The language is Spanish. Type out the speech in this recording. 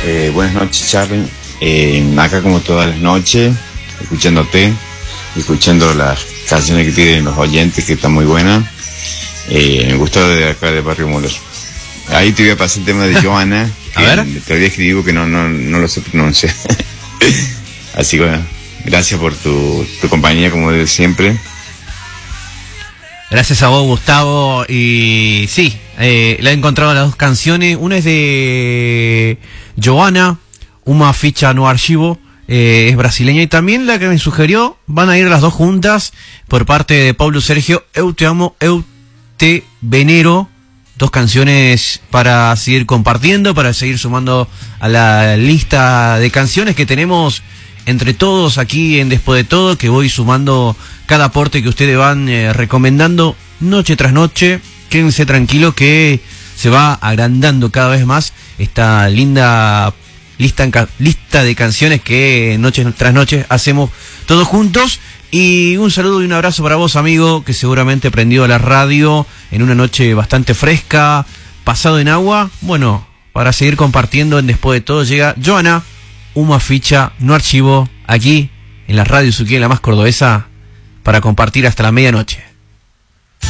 Buenas noches, Charly. Acá como todas las noches, escuchándote, escuchando las canciones que tienen los oyentes, que están muy buenas. Me gustó de acá de Barrio Molos. Ahí te voy a pasar el tema de Joana. A ver. Todavía escribo que no lo sé pronunciar. Así que bueno, gracias por tu compañía como de siempre. Gracias a vos, Gustavo. Y sí, le he encontrado las dos canciones. Una es de Joana, Uma Ficha no Archivo, es brasileña. Y también la que me sugirió, van a ir las dos juntas por parte de Paulo Sergio, Eu Te Amo, Eu Te Venero. Dos canciones para seguir compartiendo, para seguir sumando a la lista de canciones que tenemos entre todos aquí en Después de Todo, que voy sumando cada aporte que ustedes van recomendando noche tras noche. Quédense tranquilos que se va agrandando cada vez más esta linda lista de canciones que noche tras noche hacemos todos juntos. Y un saludo y un abrazo para vos, amigo, que seguramente prendió la radio en una noche bastante fresca, pasado en agua. Bueno, para seguir compartiendo en Después de Todo llega Joana, Uma Ficha no Archivo, aquí en la radio Suquía, la más cordobesa, para compartir hasta la medianoche.